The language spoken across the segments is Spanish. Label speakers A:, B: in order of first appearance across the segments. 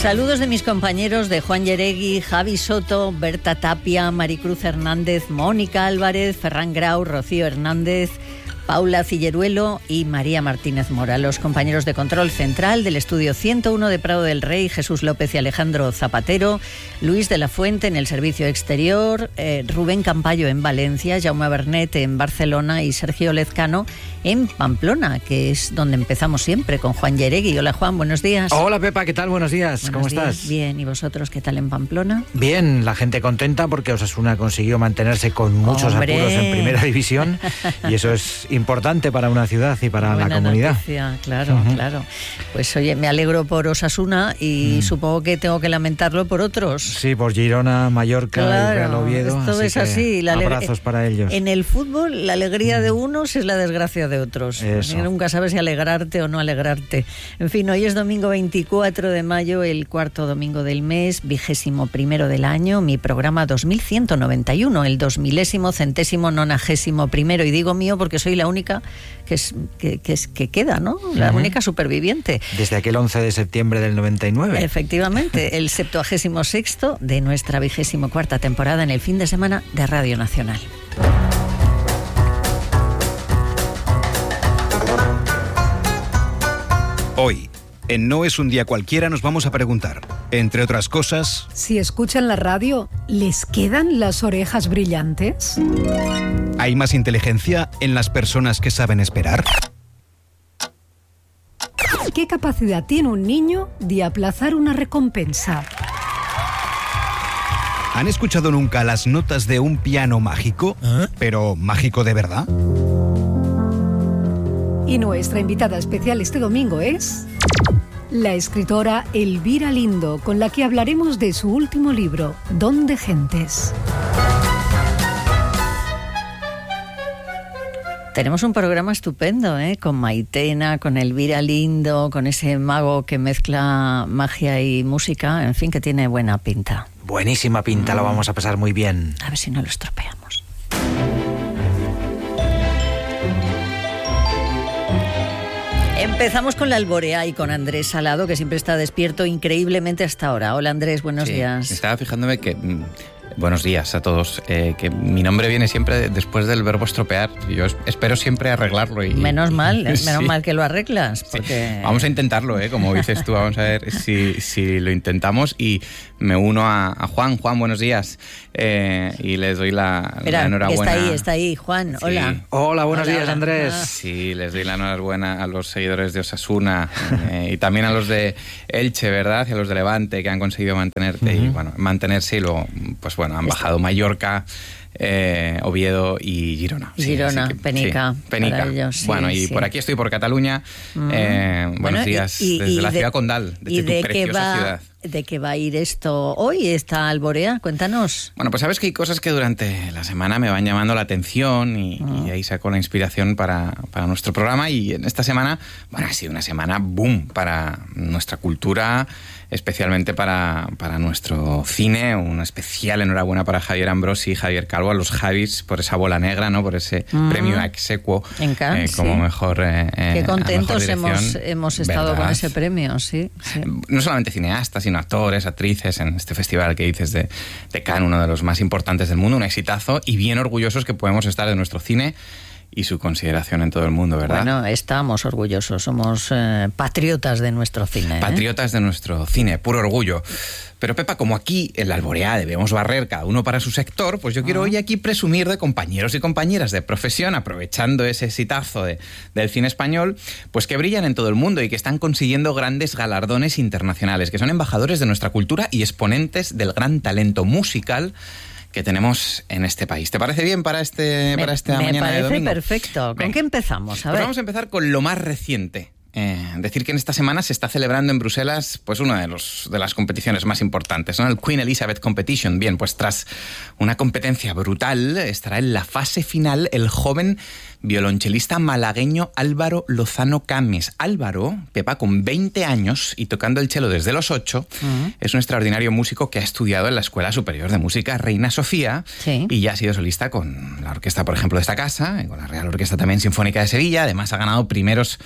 A: Saludos de mis compañeros de Juan Yeregui, Javi Soto, Berta Tapia, Maricruz Hernández, Mónica Álvarez, Ferran Grau, Rocío Hernández, Paula Cilleruelo y María Martínez Mora, los compañeros de control central del estudio 101 de Prado del Rey, Jesús López y Alejandro Zapatero, Luis de la Fuente en el servicio exterior, Rubén Campayo en Valencia, Jaume Bernet en Barcelona y Sergio Lezcano en Pamplona, que es donde empezamos siempre, con Juan Yeregui. Hola Juan, buenos días.
B: Hola Pepa, ¿qué tal? Buenos días. ¿Cómo estás?
A: Bien, ¿y vosotros qué tal en Pamplona?
B: Bien, la gente contenta porque Osasuna consiguió mantenerse con muchos apuros en primera división y eso es importante para una ciudad y para la comunidad.
A: Noticia, claro, claro. Pues oye, me alegro por Osasuna y supongo que tengo que lamentarlo por otros. Sí,
B: por Girona, Mallorca y Real Oviedo.
A: Esto es así.
B: Abrazos para ellos.
A: En el fútbol, la alegría de unos es la desgracia de otros. Nunca sabes si alegrarte o no alegrarte. En fin, hoy es domingo 24 de mayo, el cuarto domingo del mes, 21º del año, mi programa 2191, el 2000º, y digo mío porque soy la única que queda, ¿no? La única superviviente.
B: Desde aquel 11 de septiembre del 99.
A: Efectivamente, el 76º de nuestra 24ª temporada en el fin de semana de Radio Nacional.
C: Hoy, en No es un día cualquiera, nos vamos a preguntar, entre otras cosas...
D: Si escuchan la radio, ¿les quedan las orejas brillantes?
C: ¿Hay más inteligencia en las personas que saben esperar?
D: ¿Qué capacidad tiene un niño de aplazar una recompensa?
C: ¿Han escuchado nunca las notas de un piano mágico? ¿Pero mágico de verdad?
D: Y nuestra invitada especial este domingo es la escritora Elvira Lindo, con la que hablaremos de su último libro, Don de Gentes.
A: Tenemos un programa estupendo, con Maitena, con Elvira Lindo, con ese mago que mezcla magia y música, en fin, que tiene buena pinta.
B: Buenísima pinta, lo vamos a pasar muy bien.
A: A ver si no lo estropeamos. Empezamos con la alborea y con Andrés Salado, que siempre está despierto increíblemente hasta ahora. Hola Andrés, buenos días.
E: Estaba fijándome que... Buenos días a todos. Que mi nombre viene siempre después del verbo estropear. Yo espero siempre arreglarlo.
A: Menos mal que lo arreglas. Porque...
E: Sí. Vamos a intentarlo, como dices tú. Vamos a ver si lo intentamos. Y me uno a Juan. Juan, buenos días. Y les doy la enhorabuena.
A: Está ahí, Juan.
E: Sí.
A: Hola.
B: Hola, buenos días, Andrés.
E: Sí, les doy la enhorabuena a los seguidores de Osasuna y también a los de Elche, ¿verdad? Y a los de Levante, que han conseguido mantenerse y luego, pues bueno, han bajado Mallorca, Oviedo y Girona.
A: Penica.
E: Penica.
A: Ellos, sí,
E: bueno, y por aquí estoy, por Cataluña. Buenos días desde la ciudad condal, desde tu preciosa ciudad.
A: ¿De qué va a ir esto hoy, esta alborea? Cuéntanos.
E: Bueno, pues sabes que hay cosas que durante la semana me van llamando la atención y ahí saco la inspiración para nuestro programa. Y en esta semana, ha sido una semana boom para nuestra cultura, especialmente para nuestro cine. Una especial enhorabuena para Javier Ambrosi y Javier Calvo, a los Javis, por esa bola negra, ¿no? Por ese premio ex aequo como mejor
A: qué contentos
E: mejor
A: hemos estado, ¿verdad? Con ese premio, sí.
E: No solamente cineastas, sino actores, actrices en este festival que dices de Cannes, uno de los más importantes del mundo, un exitazo, y bien orgullosos que podemos estar de nuestro cine y su consideración en todo el mundo, ¿verdad?
A: Bueno, estamos orgullosos, somos patriotas de nuestro cine.
E: Patriotas de nuestro cine, puro orgullo. Pero Pepa, como aquí en la alborea debemos barrer cada uno para su sector, pues yo quiero hoy aquí presumir de compañeros y compañeras de profesión, aprovechando ese exitazo del cine español, pues que brillan en todo el mundo y que están consiguiendo grandes galardones internacionales, que son embajadores de nuestra cultura y exponentes del gran talento musical que tenemos en este país. ¿Te parece bien para esta mañana de domingo?
A: Me parece perfecto. ¿Con qué empezamos? A ver.
E: Pues vamos a empezar con lo más reciente. Decir que en esta semana se está celebrando en Bruselas pues una de las competiciones más importantes, ¿no? El Queen Elizabeth Competition. Bien, pues tras una competencia brutal estará en la fase final el joven violonchelista malagueño Álvaro Lozano Cames. Álvaro, Pepa, con 20 años y tocando el cello desde los 8, es un extraordinario músico que ha estudiado en la Escuela Superior de Música Reina Sofía y ya ha sido solista con la orquesta, por ejemplo, de esta casa, con la Real Orquesta también Sinfónica de Sevilla. Además ha ganado primeros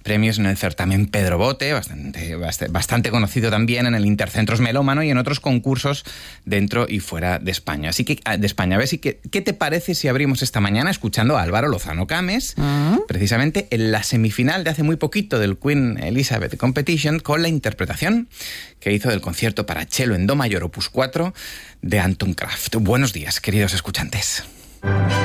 E: premios en el certamen Pedro Bote, bastante conocido también en el Intercentros Melómano y en otros concursos dentro y fuera de España. Así que, de España, ¿ves? ¿Qué te parece si abrimos esta mañana escuchando a Álvaro Lozano Cames, precisamente en la semifinal de hace muy poquito del Queen Elizabeth Competition, con la interpretación que hizo del concierto para cello en do mayor opus 4 de Anton Kraft? Buenos días, queridos escuchantes.